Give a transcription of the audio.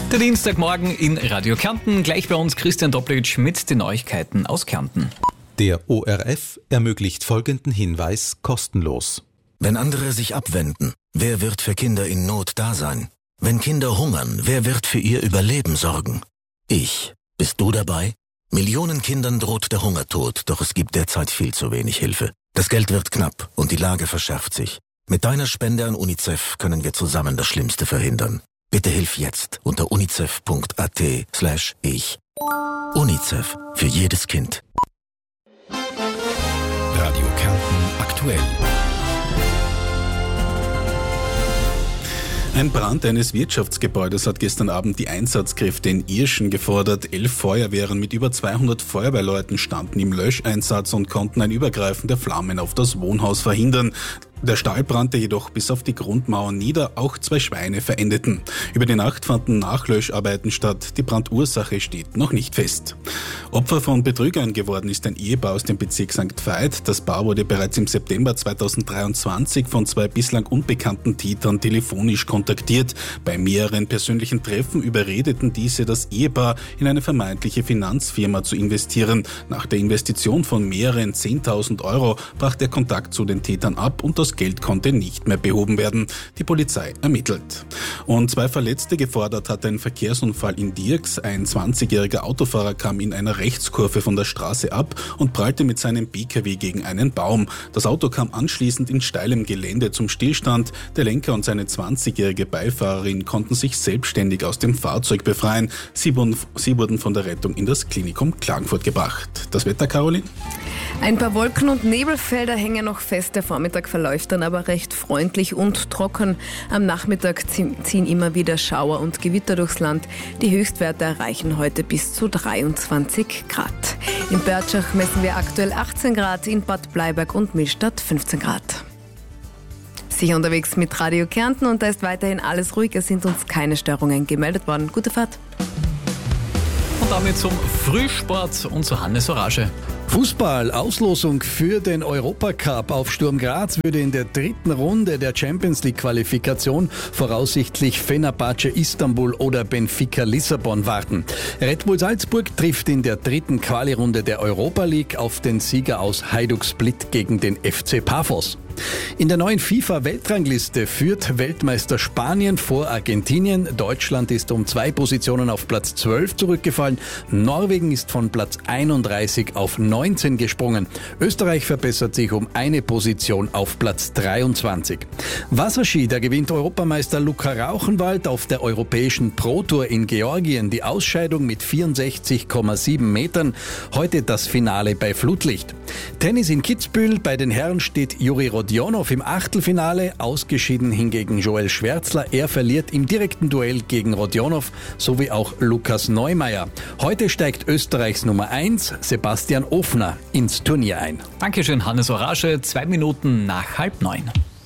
Der Dienstagmorgen in Radio Kärnten. Gleich bei uns Christian Doppelitsch mit den Neuigkeiten aus Kärnten. Der ORF ermöglicht folgenden Hinweis kostenlos. Wenn andere sich abwenden, wer wird für Kinder in Not da sein? Wenn Kinder hungern, wer wird für ihr Überleben sorgen? Ich. Bist du dabei? Millionen Kindern droht der Hungertod, doch es gibt derzeit viel zu wenig Hilfe. Das Geld wird knapp und die Lage verschärft sich. Mit deiner Spende an UNICEF können wir zusammen das Schlimmste verhindern. Bitte hilf jetzt unter unicef.at/ich. UNICEF für jedes Kind. Radio Kärnten aktuell. Ein Brand eines Wirtschaftsgebäudes hat gestern Abend die Einsatzkräfte in Irschen gefordert. 11 Feuerwehren mit über 200 Feuerwehrleuten standen im Löscheinsatz und konnten ein Übergreifen der Flammen auf das Wohnhaus verhindern. Der Stall brannte jedoch bis auf die Grundmauern nieder, auch 2 Schweine verendeten. Über die Nacht fanden Nachlöscharbeiten statt, die Brandursache steht noch nicht fest. Opfer von Betrügern geworden ist ein Ehepaar aus dem Bezirk St. Veit. Das Paar wurde bereits im September 2023 von 2 bislang unbekannten Tätern telefonisch kontaktiert. Bei mehreren persönlichen Treffen überredeten diese das Ehepaar, in eine vermeintliche Finanzfirma zu investieren. Nach der Investition von mehreren 10.000 Euro brach der Kontakt zu den Tätern ab und das Geld konnte nicht mehr behoben werden. Die Polizei ermittelt. Und 2 Verletzte gefordert hat ein Verkehrsunfall in Dirks. Ein 20-jähriger Autofahrer kam in einer Rechtskurve von der Straße ab und prallte mit seinem PKW gegen einen Baum. Das Auto kam anschließend in steilem Gelände zum Stillstand. Der Lenker und seine 20-jährige Beifahrerin konnten sich selbstständig aus dem Fahrzeug befreien. Sie wurden von der Rettung in das Klinikum Klagenfurt gebracht. Das Wetter, Caroline? Ein paar Wolken- und Nebelfelder hängen noch fest. Der Vormittag verläuft dann aber recht freundlich und trocken. Am Nachmittag ziehen immer wieder Schauer und Gewitter durchs Land. Die Höchstwerte erreichen heute bis zu 23 Grad. In Börtschach messen wir aktuell 18 Grad, in Bad Bleiberg und Millstatt 15 Grad. Sicher unterwegs mit Radio Kärnten und da ist weiterhin alles ruhig. Es sind uns keine Störungen gemeldet worden. Gute Fahrt. Und damit zum Frühsport und zu Hannes Orage. Fußball, Auslosung für den Europacup auf Sturm Graz würde in der 3. Runde der Champions League Qualifikation voraussichtlich Fenerbahce Istanbul oder Benfica Lissabon warten. Red Bull Salzburg trifft in der 3. Quali-Runde der Europa League auf den Sieger aus Hajduk Split gegen den FC Paphos. In der neuen FIFA-Weltrangliste führt Weltmeister Spanien vor Argentinien. Deutschland ist um 2 Positionen auf Platz 12 zurückgefallen. Norwegen ist von Platz 31 auf 19 gesprungen. Österreich verbessert sich um 1 Position auf Platz 23. Wasserski, da gewinnt Europameister Luca Rauchenwald auf der europäischen Pro-Tour in Georgien die Ausscheidung mit 64,7 Metern. Heute das Finale bei Flutlicht. Tennis in Kitzbühel, bei den Herren steht Juri Rodionov im Achtelfinale, ausgeschieden hingegen Joel Schwärzler. Er verliert im direkten Duell gegen Rodionov, sowie auch Lukas Neumeier. Heute steigt Österreichs Nummer 1, Sebastian Ofner, ins Turnier ein. Dankeschön, Hannes Orage. 2 Minuten nach 8:30.